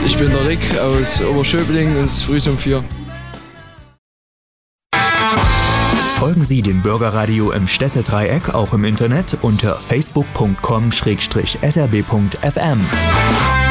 Ich bin der Rick aus Oberschöbling und es ist früh um 4. Folgen Sie dem Bürgerradio im Städtedreieck auch im Internet unter facebook.com/srb.fm.